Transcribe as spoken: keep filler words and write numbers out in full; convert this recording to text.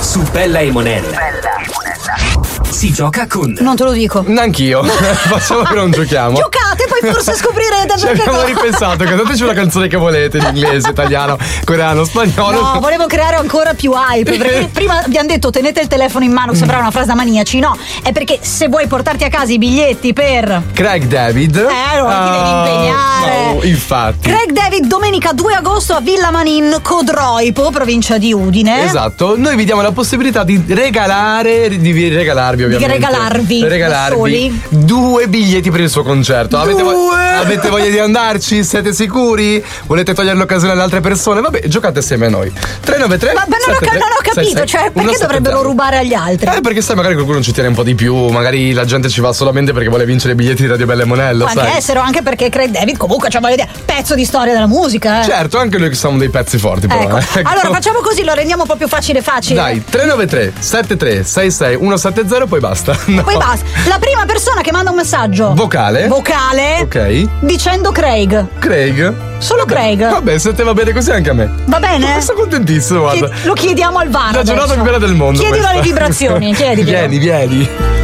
Su Bella e Monella si gioca con... Non te lo dico. Neanch'io. Facciamo che non giochiamo. Giocate, poi forse scoprirete Ci perché. abbiamo ripensato, cantateci una canzone che volete in inglese, italiano, coreano, spagnolo. No, volevo creare ancora più hype. Perché prima abbiamo detto tenete il telefono in mano, che sembrava una frase da maniaci. No, è perché se vuoi portarti a casa i biglietti per Craig David. Eh, allora ti devi impegnare. No, infatti. Craig David domenica due agosto a Villa Manin, Codroipo, provincia di Udine. Esatto, noi vi diamo la possibilità di regalare, di regalarvi ovviamente. Di regalarvi. Regalarvi soli. due biglietti per il suo concerto. Avete, vo- Due. avete voglia di andarci? Siete sicuri? Volete togliere l'occasione alle altre persone? Vabbè, giocate assieme a noi. tre nove tre Ma, ma non, ho, sette tre non ho capito, sei sei cioè perché uno sette dovrebbero zero. rubare agli altri? Eh, perché sai, magari qualcuno ci tiene un po' di più, magari la gente ci va solamente perché vuole vincere i biglietti di Radio Bella e Monella, Può sai? anche essere, anche perché Craig David comunque, cioè voglio dire, pezzo di storia della musica, eh. Certo, anche noi che siamo dei pezzi forti, però. Ecco. eh. Ecco. Allora facciamo così, lo rendiamo proprio facile facile. Dai, tre nove tre sette tre sei sei uno sette zero, poi basta. No. Poi basta. La prima persona che manda un messaggio Vocale. Vocale. Ok. Dicendo Craig. Craig. Solo Craig. Vabbè, se te va bene così anche a me. Va bene? Sono contentissimo, guarda. Chi- Lo chiediamo al V A R. La giornata adesso. più bella del mondo. Chiedilo questa. alle vibrazioni, chiediglielo. Vieni, vieni.